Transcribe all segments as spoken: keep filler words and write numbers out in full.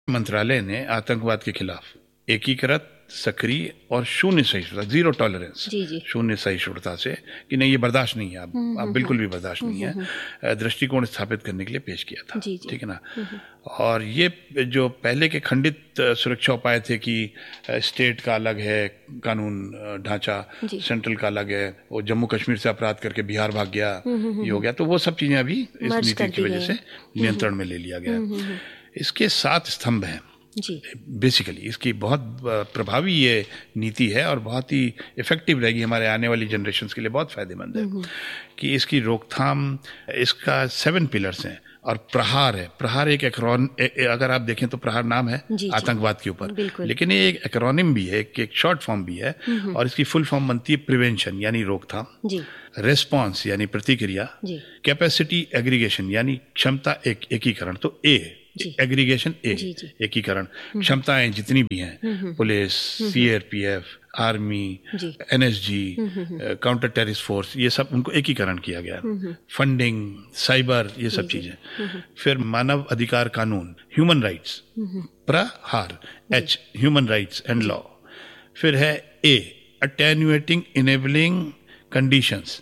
मंत्रालय ने आतंकवाद के खिलाफ एकीकृत, सक्रिय और शून्य सहिष्णुता, जीरो टॉलरेंस, शून्य सहिष्णुता से कि नहीं ये बर्दाश्त नहीं है, अब अब बिल्कुल भी बर्दाश्त नहीं है, दृष्टिकोण स्थापित करने के लिए पेश किया था। ठीक है ना। और ये जो पहले के खंडित सुरक्षा उपाय थे कि स्टेट का अलग है कानून ढांचा, सेंट्रल का अलग है, वो जम्मू कश्मीर से अपराध करके बिहार भाग गया, ये हो गया, तो वो सब चीजें अभी इस नीति की वजह से नियंत्रण में ले लिया गया। इसके सात स्तंभ हैं बेसिकली, इसकी बहुत प्रभावी ये नीति है और बहुत ही इफेक्टिव रहेगी, हमारे आने वाली जनरेशन्स के लिए बहुत फायदेमंद है कि इसकी रोकथाम, इसका सेवन पिलर्स हैं और प्रहार है। प्रहार एक एक्रोन, अगर आप देखें तो प्रहार नाम है आतंकवाद के ऊपर, लेकिन ये एक एक्रोनिम भी है, एक शॉर्ट फॉर्म भी है और इसकी फुल फॉर्म बनती है प्रिवेंशन यानी रोकथाम, रेस्पॉन्स यानी प्रतिक्रिया, कैपेसिटी एग्रीगेशन यानी क्षमता एक एकीकरण, तो ए एग्रीगेशन, ए एकीकरण, क्षमताएं जितनी भी हैं, police, CRPF, army, NSG, counter terrorist force, ये सब उनको एकीकरण किया गया। फंडिंग, साइबर, ये सब चीजें। फिर मानव अधिकार कानून, ह्यूमन राइट्स, प्रहार, H human rights and law. फिर है ए अटेन्युएटिंग इनेबलिंग कंडीशंस,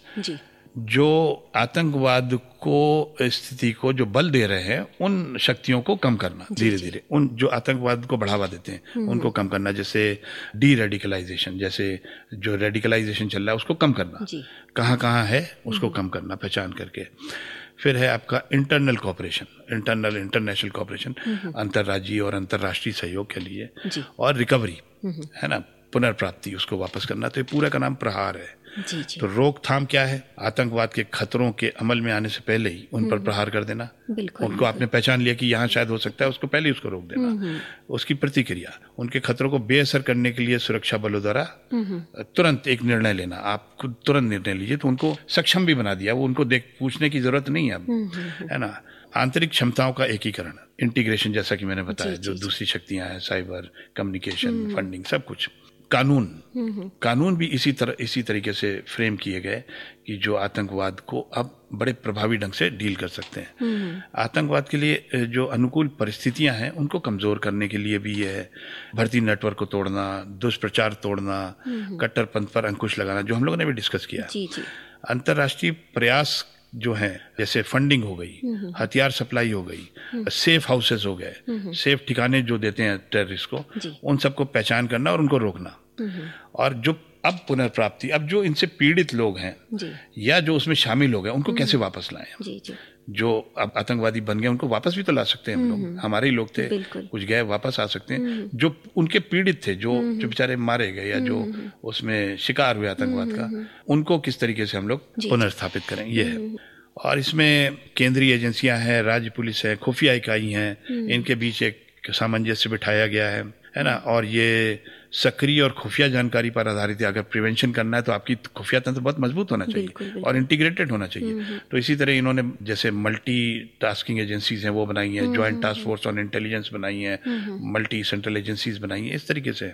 जो आतंकवाद को, स्थिति को जो बल दे रहे हैं उन शक्तियों को कम करना, धीरे धीरे उन जो आतंकवाद को बढ़ावा देते हैं उनको कम करना, जैसे डी रेडिकलाइजेशन, जैसे जो रेडिकलाइजेशन चल रहा है उसको कम करना, कहाँ कहाँ है उसको कम करना पहचान करके। फिर है आपका internal cooperation, internal international cooperation, अंतर्राज्यीय और अंतर्राष्ट्रीय सहयोग के लिए, और रिकवरी है ना, पुनर्प्राप्ति, उसको वापस करना, तो ये पूरा का नाम प्रहार है। जी जी। तो रोकथाम क्या है? आतंकवाद के खतरों के अमल में आने से पहले ही उन पर प्रहार कर देना, उनको आपने पहचान लिया कि यहाँ शायद हो सकता है, उसको पहले ही उसको रोक देना। उसकी प्रतिक्रिया, उनके खतरों को बेअसर करने के लिए सुरक्षा बलों द्वारा तुरंत एक निर्णय लेना, आप खुद तुरंत निर्णय लीजिए, तो उनको सक्षम भी बना दिया, वो उनको देख पूछने की जरूरत नहीं है अब, है ना। आंतरिक क्षमताओं का एकीकरण, इंटीग्रेशन, जैसा कि मैंने बताया, जो दूसरी शक्तियां हैं, साइबर, कम्युनिकेशन, फंडिंग, सब कुछ। कानून, कानून भी इसी तरह इसी तरीके से फ्रेम किए गए कि जो आतंकवाद को अब बड़े प्रभावी ढंग से डील कर सकते हैं। आतंकवाद के लिए जो अनुकूल परिस्थितियां हैं उनको कमजोर करने के लिए भी ये है, भर्ती नेटवर्क को तोड़ना, दुष्प्रचार तोड़ना, कट्टरपंथ पर अंकुश लगाना, जो हम लोगों ने भी डिस्कस किया। अंतर्राष्ट्रीय प्रयास जो है, जैसे फंडिंग हो गई, हथियार सप्लाई हो गई, सेफ हाउसेस हो गए, सेफ ठिकाने जो देते हैं टेररिस्ट को, उन सबको पहचान करना और उनको रोकना। और जो अब पुनर्प्राप्ति, अब जो इनसे पीड़ित लोग हैं या जो उसमें शामिल हो गए, उनको कैसे वापस लाएं। जो अब आतंकवादी बन गए उनको वापस भी तो ला सकते हैं हम लोग, हमारे ही लोग थे, कुछ गए वापस आ सकते हैं। जो उनके पीड़ित थे, जो जो बेचारे मारे गए या जो उसमें शिकार हुए आतंकवाद का, उनको किस तरीके से हम लोग पुनर्स्थापित करें, ये है। और इसमें केंद्रीय एजेंसियां हैं, राज्य पुलिस है, खुफिया इकाई हैं, इनके बीच एक सामंजस्य बिठाया गया है, है ना। और ये सक्रिय और खुफिया जानकारी पर आधारित है। अगर प्रिवेंशन करना है तो आपकी खुफिया तंत्र बहुत मजबूत होना चाहिए, बिल्कुल, बिल्कुल। और इंटीग्रेटेड होना चाहिए। तो इसी तरह इन्होंने जैसे मल्टी टास्किंग एजेंसीज हैं वो बनाई हैं, joint task force on intelligence बनाई है, मल्टी सेंट्रल एजेंसीज बनाई है, इस तरीके से।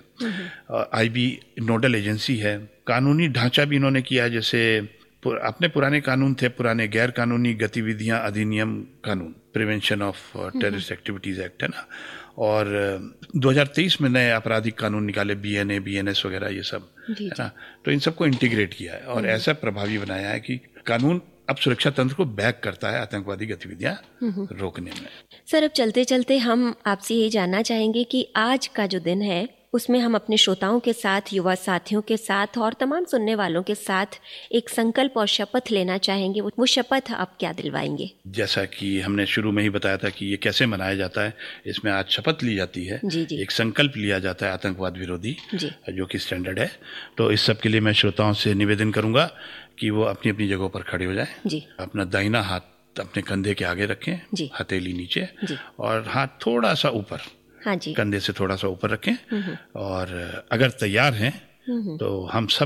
आईबी नोडल एजेंसी है। कानूनी ढांचा भी इन्होंने किया, जैसे अपने पुराने कानून थे, पुराने गैर कानूनी गतिविधियां अधिनियम कानून, prevention of terrorist activities act, है ना। और दो हज़ार तेईस में नए आपराधिक कानून निकाले, बीएनए, बीएनएस वगैरह, ये सब, है ना। तो इन सबको इंटीग्रेट किया है और ऐसा प्रभावी बनाया है कि कानून अब सुरक्षा तंत्र को बैक करता है आतंकवादी गतिविधियां रोकने में। सर, अब चलते चलते हम आपसे ये जानना चाहेंगे कि आज का जो दिन है उसमें हम अपने श्रोताओं के साथ, युवा साथियों के साथ और तमाम सुनने वालों के साथ एक संकल्प और शपथ लेना चाहेंगे। वो शपथ आप क्या दिलवाएंगे? जैसा कि हमने शुरू में ही बताया था कि ये कैसे मनाया जाता है, इसमें आज शपथ ली जाती है, जी जी। एक संकल्प लिया जाता है आतंकवाद विरोधी, जो कि स्टैंडर्ड है। तो इस सब के लिए मैं श्रोताओं से निवेदन करूंगा कि वो अपनी अपनी जगहों पर खड़े हो जाएं, अपना दाहिना हाथ अपने कंधे के आगे रखें, हथेली नीचे, और हाथ थोड़ा सा ऊपर, हाँ जी, कंधे से थोड़ा सा ऊपर रखें। और अगर तैयार हैं तो हम सब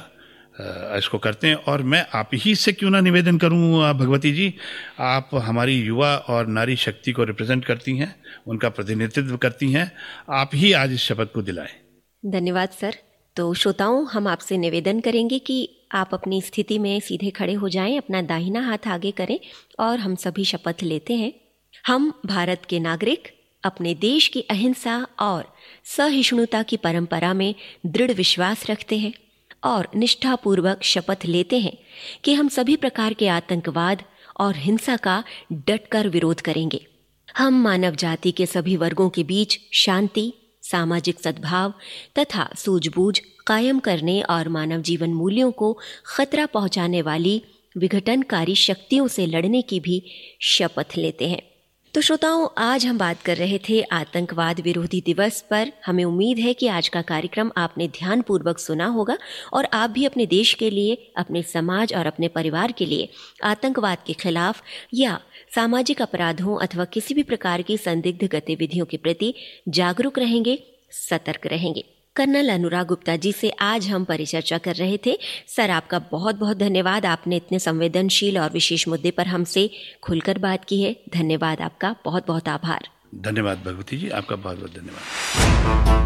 मिलकर इसको करते हैं। और मैं आप ही से क्यों ना निवेदन करूं भगवती जी, आप हमारी युवा और नारी शक्ति को रिप्रेजेंट करती हैं, उनका प्रतिनिधित्व करती हैं, आप ही आज इस शपथ को दिलाएं। धन्यवाद सर। तो श्रोताओं, हम आपसे निवेदन करेंगे कि आप अपनी स्थिति में सीधे खड़े हो जाएं, अपना दाहिना हाथ आगे करें और हम सभी शपथ लेते हैं। हम भारत के नागरिक अपने देश की अहिंसा और सहिष्णुता की परंपरा में दृढ़ विश्वास रखते हैं और निष्ठापूर्वक शपथ लेते हैं कि हम सभी प्रकार के आतंकवाद और हिंसा का डटकर विरोध करेंगे। हम मानव जाति के सभी वर्गों के बीच शांति, सामाजिक सद्भाव तथा सूझबूझ कायम करने और मानव जीवन मूल्यों को खतरा पहुंचाने वाली विघटनकारी शक्तियों से लड़ने की भी शपथ लेते हैं। तो श्रोताओं, आज हम बात कर रहे थे आतंकवाद विरोधी दिवस पर। हमें उम्मीद है कि आज का कार्यक्रम आपने ध्यानपूर्वक सुना होगा और आप भी अपने देश के लिए, अपने समाज और अपने परिवार के लिए आतंकवाद के खिलाफ या सामाजिक अपराधों अथवा किसी भी प्रकार की संदिग्ध गतिविधियों के प्रति जागरूक रहेंगे, सतर्क रहेंगे। कर्नल अनुराग गुप्ता जी से आज हम परिचर्चा कर रहे थे। सर, आपका बहुत बहुत धन्यवाद। आपने इतने संवेदनशील और विशेष मुद्दे पर हमसे खुलकर बात की है। धन्यवाद आपका, बहुत बहुत आभार। धन्यवाद भगवती जी, आपका बहुत बहुत धन्यवाद।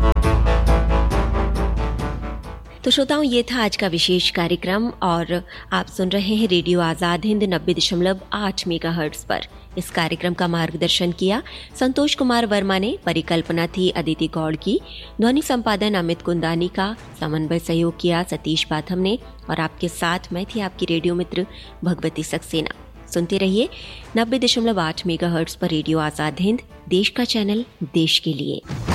तो श्रोताओं, ये था आज का विशेष कार्यक्रम और आप सुन रहे हैं रेडियो आजाद हिंद नब्बे दशमलव आठ मेगाहर्ट्ज पर। इस कार्यक्रम का मार्गदर्शन किया संतोष कुमार वर्मा ने, परिकल्पना थी अदिति गौड़ की, ध्वनि संपादन अमित कुंदानी का, समन्वय सहयोग किया सतीश पाथम ने और आपके साथ मैं थी आपकी रेडियो मित्र भगवती सक्सेना। सुनते रहिए नब्बे दशमलव आठ मेगाहर्ट्ज पर रेडियो आजाद हिंद, देश का चैनल देश के लिए।